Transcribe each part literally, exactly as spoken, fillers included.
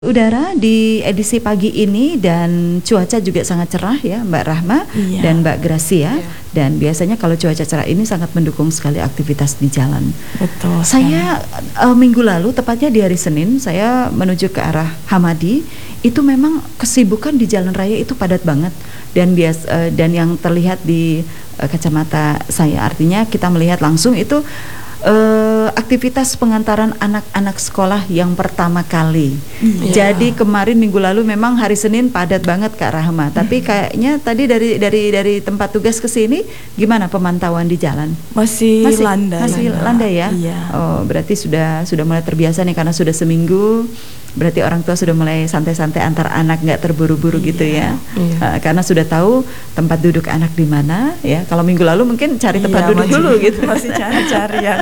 Udara di edisi pagi ini dan cuaca juga sangat cerah ya Mbak Rahma Iya. dan Mbak Gracia. Iya. Dan biasanya kalau cuaca cerah ini sangat mendukung sekali aktivitas di jalan. Betul. Saya uh, minggu lalu tepatnya di hari Senin saya menuju ke arah Hamadi, itu memang kesibukan di jalan raya itu padat banget dan bias uh, dan yang terlihat di uh, kacamata saya, artinya kita melihat langsung itu Uh, aktivitas pengantaran anak-anak sekolah yang pertama kali. Iya. Jadi kemarin minggu lalu memang hari Senin padat banget Kak Rahma. Tapi kayaknya tadi dari dari dari tempat tugas ke sini gimana pemantauan di jalan? Masih, Masih landai. Masih landai ya? Iya. Oh, berarti sudah sudah mulai terbiasa nih karena sudah seminggu. Berarti orang tua sudah mulai santai-santai antar anak, nggak terburu-buru Iya. gitu ya. Iya. Uh, karena sudah tahu tempat duduk anak di mana ya. Kalau minggu lalu mungkin cari tempat Iya, duduk masih- dulu gitu. Masih cari-cari ya.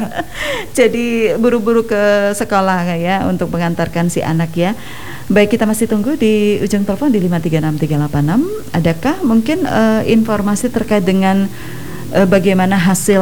Jadi buru-buru ke sekolah ya untuk mengantarkan si anak ya. Baik, kita masih tunggu di ujung telepon di lima tiga enam tiga delapan enam. Adakah mungkin uh, informasi terkait dengan uh, bagaimana hasil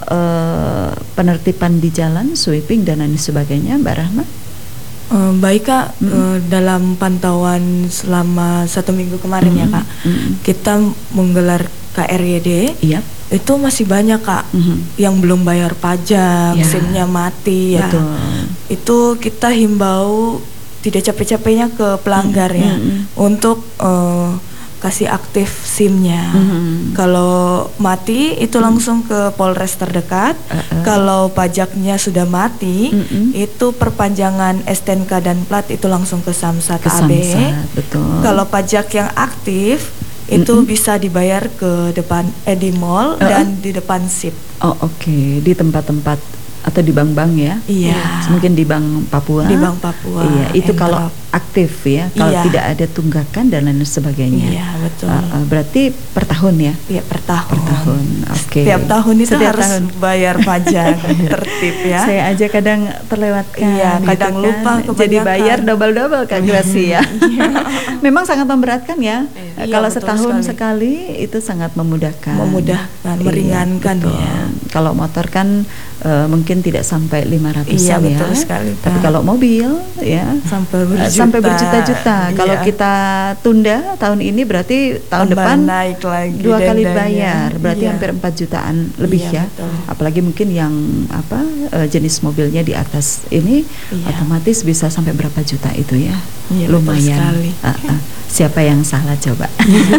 uh, penertiban di jalan, sweeping dan lain sebagainya, Mbak Rahma? Eh, baik Kak, Mm-mm. eh, dalam pantauan selama satu minggu kemarin ya Mm-mm. Kak, Mm-mm. kita menggelar K R Y D. Iya. Itu masih banyak Kak Mhm. yang belum bayar pajak, Ya. SIM-nya mati ya. Betul. Itu kita himbau tidak capek-capeknya ke pelanggar ya Mm-mm. untuk eh, kasih aktif SIM-nya. Mhm. Kalau mati itu langsung ke Polres terdekat. Uh-uh. Kalau pajaknya sudah mati, Mm-mm. itu perpanjangan S T N K dan plat itu langsung ke Samsat Ke A B. Samsat, betul. Kalau pajak yang aktif itu Mm-mm. bisa dibayar ke depan eh, di mall Uh-uh. dan di depan S I P. Oh, oke, di tempat-tempat atau di bank-bank ya? Iya. Mungkin di Bank Papua. Di Bank Papua. Iya, itu kalau Entrop. aktif ya, kalau Iya. tidak ada tunggakan dan lain sebagainya. Iya, betul. Uh, uh, berarti per tahun ya? Iya, per tahun. Per tahun, oke. Setiap tahun itu Setiap harus tahun. bayar pajak tertib ya. Saya aja kadang terlewatkan. Iya, kadang gitu lupa kan. kebanyakan. Jadi bayar double-double Kak Gracia. Memang sangat memberatkan ya. Iya, Kalau betul setahun sekali. sekali. itu sangat memudahkan. Memudahkan, Iya, meringankan betul. ya. Kalau motor kan uh, mungkin tidak sampai lima ratusan Iya, ya. betul sekali, Tapi Kak. kalau mobil ya Sampai uh, berjuta. sampai berjuta-juta. Kalau Iya. kita tunda tahun ini berarti tahun Tambah depan naik lagi dua kali dendanya. bayar, berarti Iya. hampir empat jutaan lebih Iya, ya. betul. Apalagi mungkin yang apa uh, jenis mobilnya di atas ini Iya. otomatis bisa sampai berapa juta itu ya. Iya, betul Lumayan. sekali. Uh, uh. Siapa yang salah coba?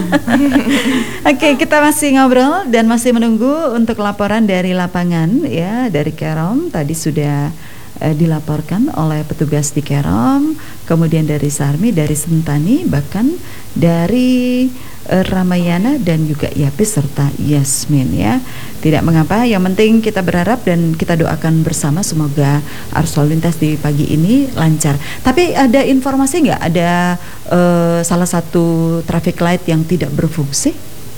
Oke, kita masih ngobrol dan masih menunggu untuk laporan dari lapangan ya, dari Kerom. Tadi sudah eh, dilaporkan oleh petugas di Kerom, kemudian dari Sarmi, dari Sentani, bahkan dari eh, Ramayana dan juga Yapis serta Yasmin ya. Tidak mengapa, yang penting kita berharap dan kita doakan bersama semoga arus lalu lintas di pagi ini lancar. Tapi ada informasi nggak ada eh, salah satu traffic light yang tidak berfungsi?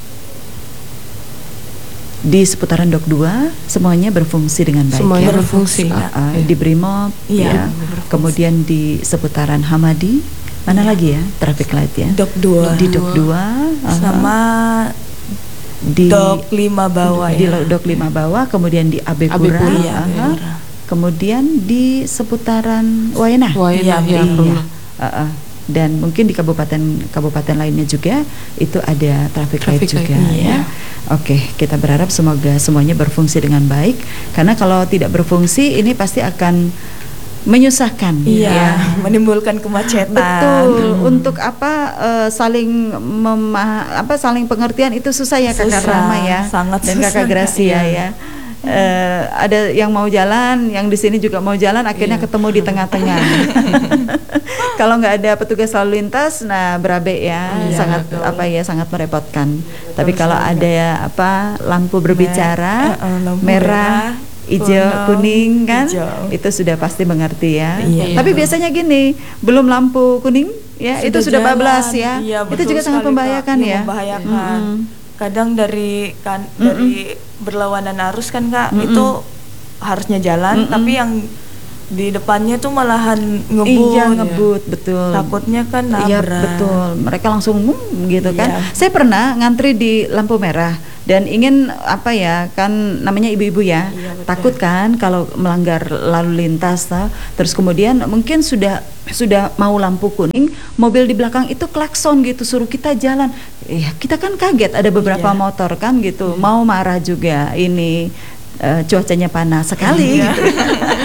Di seputaran Dok dua semuanya berfungsi dengan baik Semuanya ya? berfungsi. Uh, uh, Iya. Di Brimob Iya, ya, berfungsi. kemudian di seputaran Hamadi, mana Iya. lagi ya traffic light ya? Dok dua. Di Dok dua uh-huh. Sama di Dok lima bawah di ya. Dok lima bawah, kemudian di Abe Abe Pura, Pura, Iya, uh-huh. Pura. kemudian di seputaran Wayenah. Wayenah, Iya, ya, Iya. rumah. Uh-uh. Dan mungkin di kabupaten kabupaten lainnya juga itu ada traffic, light Traffic light, juga iya. ya. Oke, kita berharap semoga semuanya berfungsi dengan baik karena kalau tidak berfungsi ini pasti akan menyusahkan Iya, ya. menimbulkan kemacetan. Betul. Untuk apa eh, saling memah apa saling pengertian itu susah ya Kakak Susah, Rama ya. sangat dan susah, Kakak Gracia Kak, iya. ya. Eh, ada yang mau jalan, yang di sini juga mau jalan, akhirnya Iya. ketemu di tengah-tengah. Kalau nggak ada petugas lalu lintas, nah berabe ya, Iya, sangat betul. apa ya, sangat merepotkan. Tapi kalau sekali, ada ya, apa lampu berbicara, eh, eh, lampu merah, merah, hijau, kuning kuning, kan, hijau. itu sudah pasti mengerti ya. Iya. Tapi biasanya gini, belum lampu kuning, ya itu sudah jalan. bablas ya. Iya, itu betul juga sangat sekali, membahayakan Kak. Iya, ya. membahayakan. Mm-mm. Kadang dari kan Mm-mm. dari berlawanan arus kan Kak, Mm-mm. itu harusnya jalan, Mm-mm. tapi yang di depannya tuh malahan ngebut. Iya, ngebut, betul. Takutnya kan Iya, nabrak. betul. Mereka langsung ngum gitu kan. Iya. Saya pernah ngantri di lampu merah dan ingin apa ya, kan namanya ibu-ibu ya, Iya, takut kan kalau melanggar lalu lintas, nah, terus kemudian mungkin sudah sudah mau lampu kuning, mobil di belakang itu klakson gitu suruh kita jalan. Ya kita kan kaget, ada beberapa Iya. motor kan gitu, mau marah juga, ini uh, cuacanya panas sekali Iya. gitu.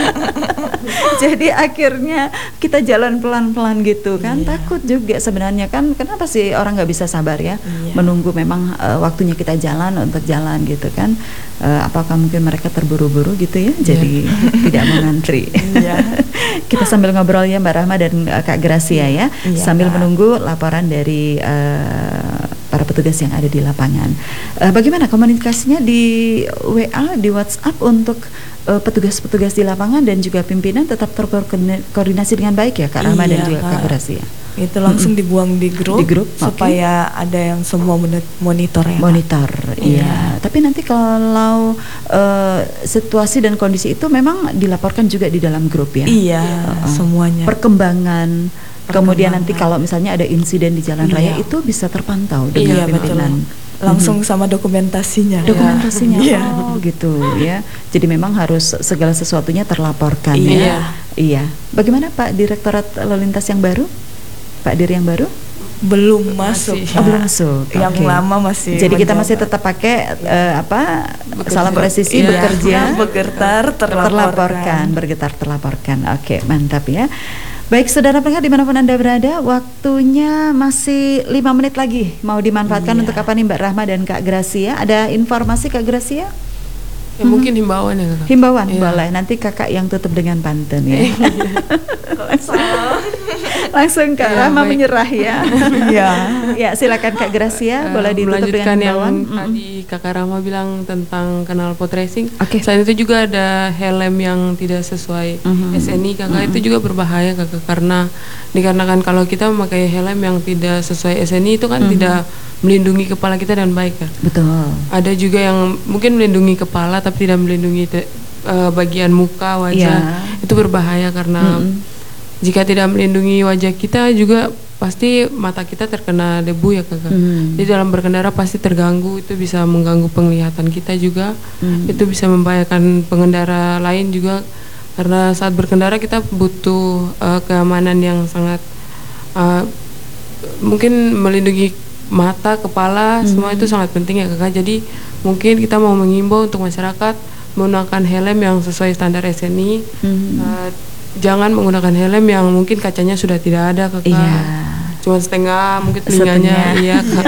Jadi akhirnya kita jalan pelan-pelan gitu kan, Iya. takut juga sebenarnya kan, kenapa sih orang nggak bisa sabar ya, Iya. menunggu memang uh, waktunya kita jalan untuk jalan gitu kan. Uh, apakah mungkin mereka terburu-buru gitu ya, jadi tidak mengantri. Iya. Kita sambil ngobrol ya Mbak Rahma dan uh, Kak Gracia ya, Iya, sambil Kak. menunggu laporan dari uh, para petugas yang ada di lapangan. Uh, bagaimana komunikasinya di W A, di WhatsApp untuk uh, petugas-petugas di lapangan dan juga pimpinan tetap terkoordinasi dengan baik ya Kak Rahma dan Iya, juga Kak Kak. Gracia? Itu langsung dibuang di grup, Di grup, supaya ada yang semua moni- monitor ya. Kak. Monitor, iya. Iya. Tapi nanti kalau uh, situasi dan kondisi itu memang dilaporkan juga di dalam grup ya. Iya, Uh-uh. semuanya. Perkembangan, kemudian nanti Perkembangan. kalau misalnya ada insiden di jalan Iya. raya itu bisa terpantau Iya, dengan betul. pimpinan. Langsung sama dokumentasinya. Dokumentasinya, Iya. oh gitu ya. Jadi memang harus segala sesuatunya terlaporkan Iya. ya. Iya. Bagaimana Pak Direktorat Lalu Lintas yang baru? Pak Dir yang baru? Belum masuk. Masih. Kak. Oh, belum masuk. Yang Oke. lama masih. Jadi kita masih menjabat. tetap pakai eh, apa? Bekerja. Salam presisi Iya. bekerja. Bergetar, terlaporkan. terlaporkan, bergetar terlaporkan. Oke, mantap ya. Baik, saudara pendengar dimanapun Anda berada, waktunya masih lima menit lagi. Mau dimanfaatkan Iya. untuk apa nih Mbak Rahma dan Kak Gracia? Ada informasi Kak Gracia? Ya, mungkin himbauan ya Kak. Himbauan, Iya. boleh. Nanti kakak yang tutup dengan pantun ya. langsung, langsung Kak Iya, Rahma baik. menyerah ya. Iya. Ya, silakan Kak Gracia, Eh, boleh ditutup dengan melanjutkan yang himbauan. Mm-mm. tadi Kakak Rahma bilang tentang knalpot racing. Oke. Selain itu juga ada helm yang tidak sesuai Mhm. S N I Kakak, Mhm. itu juga berbahaya Kakak, karena dikarenakan kalau kita memakai helm yang tidak sesuai S N I itu kan Mhm. tidak melindungi kepala kita dan baik kan. Betul. Ada juga yang mungkin melindungi kepala tapi tidak melindungi te- eh, bagian muka, wajah. Iya. Itu berbahaya karena Mm-mm. jika tidak melindungi wajah kita juga pasti mata kita terkena debu ya Kakak. Hmm. Jadi dalam berkendara pasti terganggu, itu bisa mengganggu penglihatan kita juga. Hmm. Itu bisa membahayakan pengendara lain juga, karena saat berkendara kita butuh eh, keamanan yang sangat eh, mungkin melindungi mata, kepala, Hmm. semua itu sangat penting ya Kakak. Jadi mungkin kita mau mengimbau untuk masyarakat menggunakan helm yang sesuai standar S N I. Hmm. Eh, jangan menggunakan helm yang mungkin kacanya sudah tidak ada Kakak. Iya. Cuma setengah, mungkin telinganya. Setengah. Iya Kak.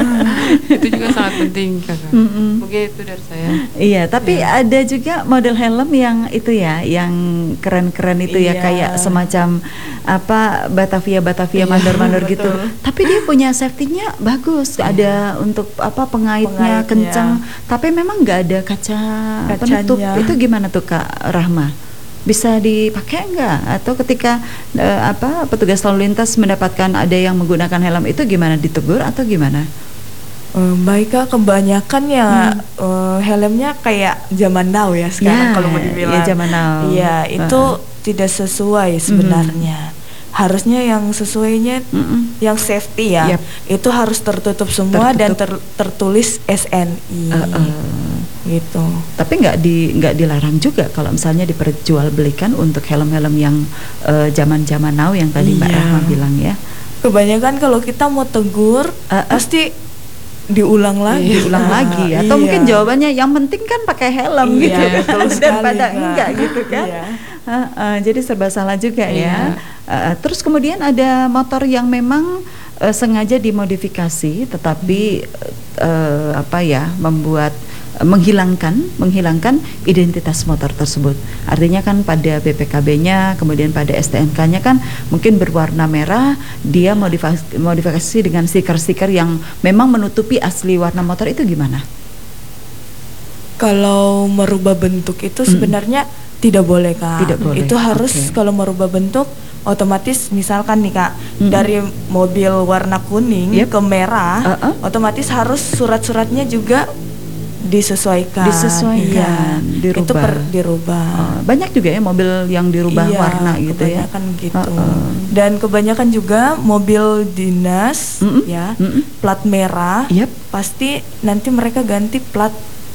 Itu juga sangat penting Kakak. Mm-mm. Mungkin itu dari saya. Iya, tapi Iya. ada juga model helm yang itu ya, yang keren-keren itu ya, Iya. kayak semacam apa Batavia Batavia Iya, mandor-mandor gitu. betul. Tapi dia punya safety-nya bagus, ada untuk apa pengaitnya Pengaitnya. kencang. Tapi memang nggak ada kaca penutup. Kacanya. Itu gimana tuh Kak Rahma? Bisa dipakai nggak? Atau ketika eh, apa petugas lalu lintas mendapatkan ada yang menggunakan helm itu gimana, ditegur atau gimana? Eh, baik Kak, kebanyakan ya eh, helmnya kayak zaman now ya sekarang Ya, kalau mau dibilang. ya, zaman now. Iya, itu Uh-uh. tidak sesuai sebenarnya. Harusnya yang sesuainya Mm-mm. yang safety ya. Yap. Itu harus tertutup semua dan ter- tertulis S N I. Uh-uh. Gitu. Tapi nggak di nggak dilarang juga kalau misalnya diperjualbelikan untuk helm-helm yang eh, zaman-zaman now yang tadi Mbak Iya. Rahma bilang ya. Kebanyakan kalau kita mau tegur Uh-uh. pasti diulang lagi, Diulang lagi ya. Atau Iya. mungkin jawabannya yang penting kan pakai helm Iya, gitu betul kan. sekali, Daripada Kak. enggak gitu kan. Iya. Uh-uh, jadi serba salah juga ya. Iya. Uh, terus kemudian ada motor yang memang uh, sengaja dimodifikasi tetapi uh, apa ya membuat menghilangkan menghilangkan identitas motor tersebut. Artinya kan pada B P K B-nya, kemudian pada S T N K-nya kan mungkin berwarna merah, dia modifikasi, modifikasi dengan stiker-stiker yang memang menutupi asli warna motor, itu gimana? Kalau merubah bentuk itu Mm. sebenarnya tidak boleh Kak. Tidak boleh, Itu harus oke. kalau merubah bentuk otomatis misalkan nih Kak, Mm-mm. dari mobil warna kuning Yep. ke merah, Uh-uh. otomatis harus surat-suratnya juga disesuaikan. Disesuaikan, Iya. dirubah. Itu per dirubah. Uh, banyak juga ya mobil yang dirubah Iya, warna gitu ya. kebanyakan gitu. Uh-uh. Dan kebanyakan juga mobil dinas Mm-mm. ya, Mm-mm. plat merah, Yep. pasti nanti mereka ganti plat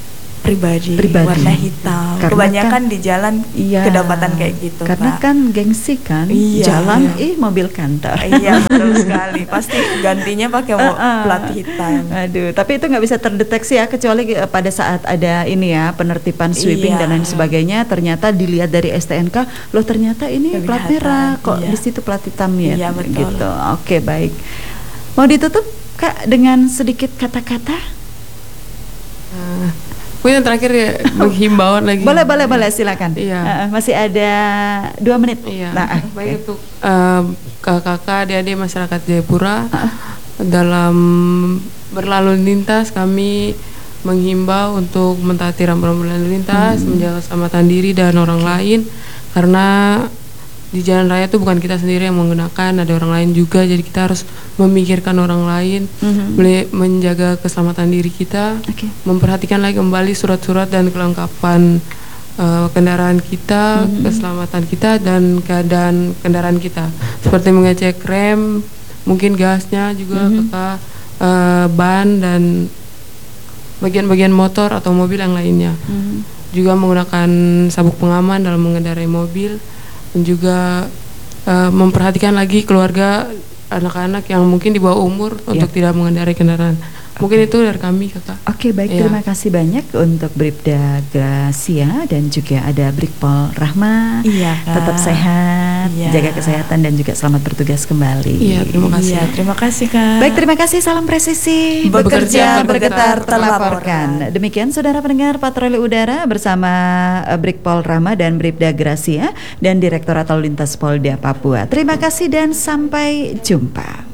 pribadi, Pribadi. warna hitam. Karena Kebanyakan kan- di jalan Iya. kedapatan kayak gitu, Karena Pak. kan gengsi kan, Iya, jalan iya. ih mobil kantor. Iya, betul sekali. Pasti gantinya pakai mo- Uh-uh. plat hitam. Aduh, tapi itu nggak bisa terdeteksi ya kecuali eh, pada saat ada ini ya penertiban sweeping Iya. dan lain sebagainya. Ternyata dilihat dari S T N K, loh ternyata ini plat Kelihatan, merah kok iya. di situ plat hitam ya. Iya, betul. Gitu. Oke baik. Mau ditutup Kak dengan sedikit kata-kata? Uh, mungkin yang terakhir ya menghimbauan lagi. Boleh boleh boleh silakan. Iya. Eh, masih ada dua menit. Iya. Nah, ah, Baik oke. untuk uh, kakak-kakak, adik-adik masyarakat Jayapura, Ah. dalam berlalu lintas kami menghimbau untuk mentaati rambu-rambu lalu lintas, Hmm. menjaga keselamatan diri dan orang lain, karena di jalan raya itu bukan kita sendiri yang menggunakan, ada orang lain juga, jadi kita harus memikirkan orang lain, Mhm. meli- menjaga keselamatan diri kita, Oke. memperhatikan lagi kembali surat-surat dan kelengkapan uh, kendaraan kita, Mhm. keselamatan kita dan keadaan kendaraan kita, seperti mengecek rem, mungkin gasnya juga, Mhm. kakak, uh, ban dan bagian-bagian motor atau mobil yang lainnya. Mhm. Juga menggunakan sabuk pengaman dalam mengendarai mobil, dan juga uh, memperhatikan lagi keluarga, anak-anak yang mungkin di bawah umur untuk tidak mengendarai kendaraan. Mungkin itu dari kami, kakak. Oke baik, Iya. terima kasih banyak untuk Bribda Gracia dan juga ada Brigpol Rahma. Iya, Kak. Tetap sehat, Iya. jaga kesehatan dan juga selamat bertugas kembali. Iya, terima kasih. Iya, terima kasih, Kak. Baik, terima kasih. Salam presisi. Bekerja, Bekerja, bergetar, bergetar, terlaporkan. Demikian saudara pendengar Patroli Udara bersama eh, Brigpol Rahma dan Bribda Gracia dan Direktorat Lalu Lintas Polda Papua. Terima kasih dan sampai jumpa.